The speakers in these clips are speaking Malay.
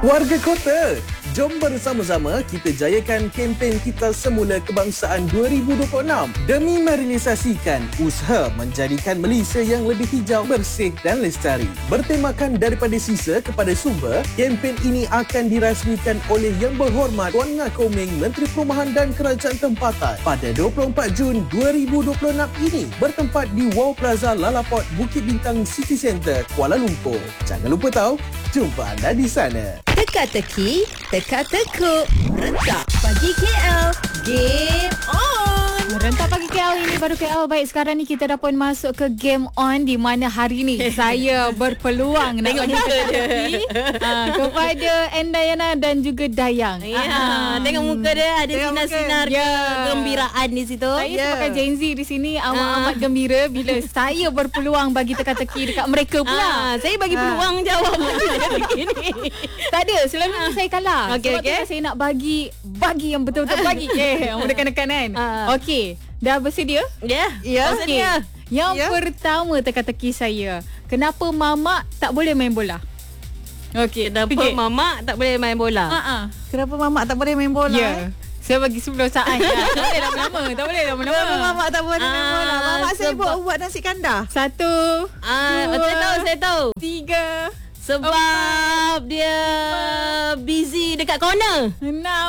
Warga kota, jom bersama-sama kita jayakan kempen Kita Semula Kebangsaan 2026 demi merealisasikan usaha menjadikan Malaysia yang lebih hijau, bersih dan lestari. Bertemakan daripada sisa kepada sumber, kempen ini akan dirasmikan oleh Yang Berhormat Tuan Ngah Komeng, Menteri Perumahan dan Kerajaan Tempatan pada 24 Jun 2026 ini bertempat di Wow Plaza Lalaport, Bukit Bintang City Centre, Kuala Lumpur. Jangan lupa tahu, jumpa anda di sana. Teka-teki, teka-tekuk, rentak pagi KL, game on! Rentak pagi KL ini baru KL. Baik, sekarang ni kita dah pun masuk ke game on, di mana hari ni saya berpeluang nak bagi teka-teki kepada Endayana dan juga Dayang. Tengok muka dia, ada sinar-sinar kegembiraan di situ. Saya sebagai Gen Z di sini amat gembira bila saya berpeluang bagi teka-teki dekat mereka pula. Saya bagi peluang jawab ni. Tak ada, selalu saya kalah. Okey, Sebab tu saya nak bagi yang betul-betul bagi. Mudah-mudahan kan. Okey, dah bersedia? Ya, Okey. Yang pertama teka-teki saya, kenapa mamak tak boleh main bola? Okey, Kenapa mamak tak boleh main bola? Kenapa mamak tak boleh main bola? Ya. Saya bagi 10 saat. Tak boleh lama-lama. Kenapa mamak tak boleh main bola? Mamak saya buat nasi kandar. 1, Saya tahu. 3, Sebab dia busy dekat corner. 6,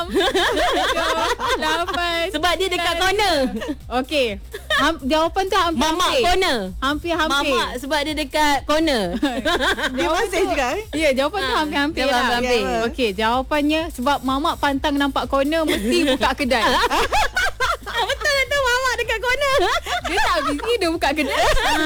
8. Sebab dia dekat corner. Okey. Jawapan tu hampir. Mamak corner. Hampir. Mamak sebab dia dekat corner. Dia masih juga Ya, jawapan tu hampir Jawapan lah. hampir. Okey, jawapannya sebab mamak pantang nampak corner mesti buka kedai. Betul tu, mamak dekat corner. Dia tak busy, dia buka kedai.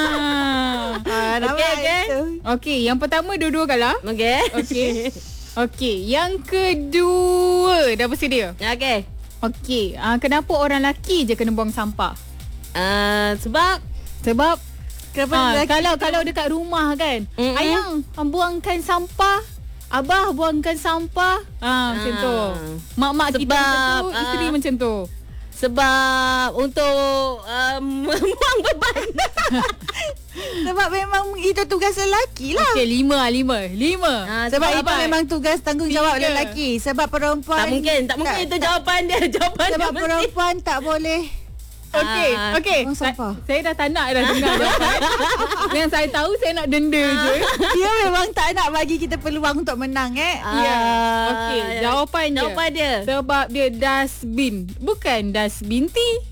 Okey. Okey, yang pertama dua-dua kalah. Okey. Okey, yang kedua dah bersedia. Okey. Okey, kenapa orang lelaki je kena buang sampah? Sebab Kenapa kalau dekat rumah kan, ayang buangkan sampah, abah buangkan sampah. Macam tu. Mak-mak kita macam tu, isteri macam tu. Sebab untuk buang beban. Sebab memang itu tugas lelaki lah. Okey, 5. Sebab itu apa? memang tugas tanggungjawab Tiga. lelaki. Sebab perempuan Tak mungkin itu jawapan dia. Sebab perempuan tak boleh. Okey. buang sampah. Saya dah tak nak dah dengar jawapan. Yang saya tahu saya nak denda je. Dia memang tak nak bagi kita peluang untuk menang Ya. Okey, jawapan dia. Sebab dia dustbin, bukan dustbin tea.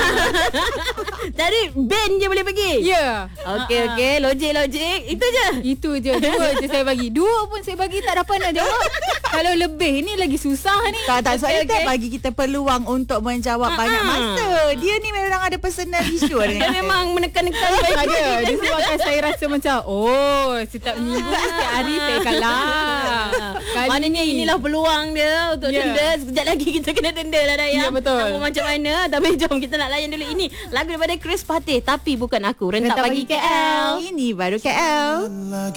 Jadi band je boleh pergi. Ya. Okey. Logik. Itu je. Itu je. 2 je saya bagi. 2 pun saya bagi tak dapat nak jawab. Kalau lebih ni lagi susah ni. Tak sebab Okey, dia tak bagi kita peluang untuk menjawab banyak masa. Dia ni memang ada personal issue Dia memang menekan-nekan Ada. Disebabkan saya rasa macam setiap minggu, setiap hari saya kalah. Maknanya inilah peluang dia untuk denda. Sekejap lagi kita kena denda lah Dayang. Ya, betul. Nama macam mana. Tapi jom kita nak layan dulu. Ini lagu daripada Chris Patih, Tapi Bukan Aku. Rentak Pagi KL. Ini baru KL.